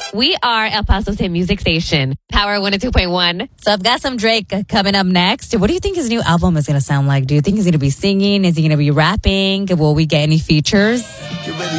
We are El Paso's hit music station, Power 102.1. So I've got some Drake coming up next. What do you think his new album is going to sound like? Do you think he's going to be singing? Is he going to be rapping? Will we get any features?